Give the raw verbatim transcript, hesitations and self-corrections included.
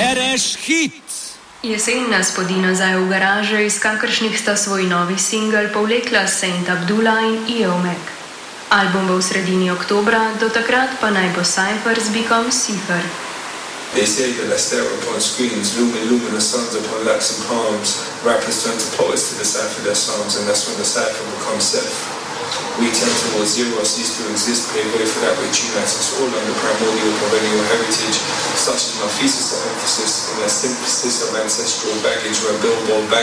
Bereš hit! Jesen nas podi nazaj v garaže, iz kakršnih sta svoj novi singel povlekla Saint Abdullah in Iomek. Album bo v sredini oktobra, do takrat pa naj bo Cypher z bikom Cypher. They say that I stare upon screens, looming luminous suns upon laps and palms. Rappers turn to poets to decipher their songs, and that's when the cipher becomes self. We tend towards zero, cease to exist, pave way for that which unites us all under primordial perennial heritage. Such is my thesis of emphasis in the synthesis of ancestral baggage where billboard baggage